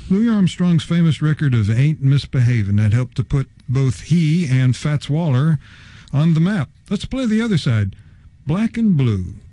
Louis Armstrong's famous record of Ain't Misbehavin' that helped to put both he and Fats Waller on the map. Let's play the other side. Black and Blue.